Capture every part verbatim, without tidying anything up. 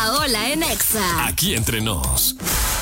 Paola en Exa. Aquí entre nos.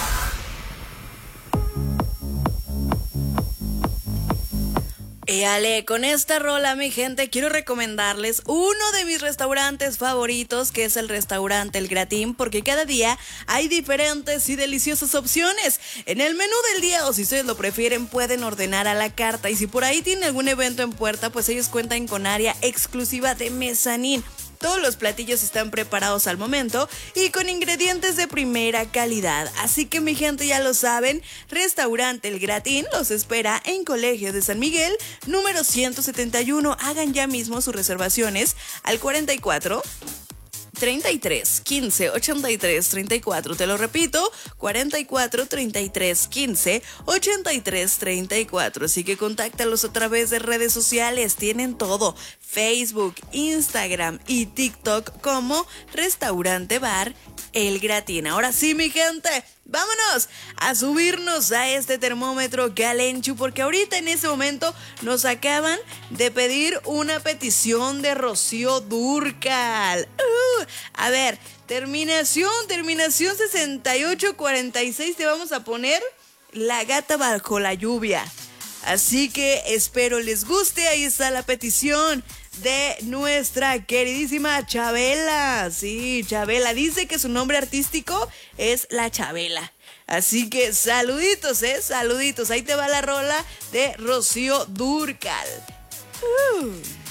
Éale, con esta rola, mi gente, quiero recomendarles uno de mis restaurantes favoritos, que es el restaurante El Gratín, porque cada día hay diferentes y deliciosas opciones. En el menú del día, o si ustedes lo prefieren, pueden ordenar a la carta. Y si por ahí tienen algún evento en puerta, pues ellos cuentan con área exclusiva de mezanín. Todos los platillos están preparados al momento y con ingredientes de primera calidad. Así que mi gente ya lo saben, Restaurante El Gratín los espera en Colegio de San Miguel, número ciento setenta y uno. Hagan ya mismo sus reservaciones al cuarenta y cuatro treinta y tres quince ochenta y tres treinta y cuatro. Te lo repito, cuarenta y cuatro treinta y tres quince ochenta y tres treinta y cuatro. Así que contáctalos a través de redes sociales. Tienen todo: Facebook, Instagram y TikTok como Restaurante Bar El Gratín. Ahora sí, mi gente, vámonos a subirnos a este termómetro Galenchu, porque ahorita en ese momento nos acaban de pedir una petición de Rocío Dúrcal. Uh, a ver, terminación, terminación sesenta y ocho cuarenta y seis, te vamos a poner La Gata Bajo la Lluvia. Así que espero les guste. Ahí está la petición de nuestra queridísima Chabela. Sí, Chabela. Dice que su nombre artístico es La Chabela. Así que saluditos, eh, saluditos. Ahí te va la rola de Rocío Dúrcal. Uh.